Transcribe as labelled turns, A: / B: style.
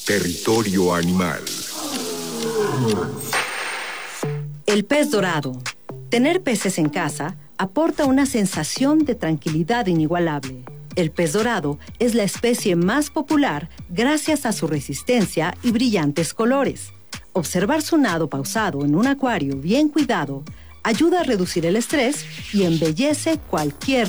A: Territorio Animal.
B: El pez dorado. Tener peces en casa aporta una sensación de tranquilidad inigualable. El pez dorado es la especie más popular gracias a su resistencia y brillantes colores. Observar su nado pausado en un acuario bien cuidado ayuda a reducir el estrés y embellece cualquier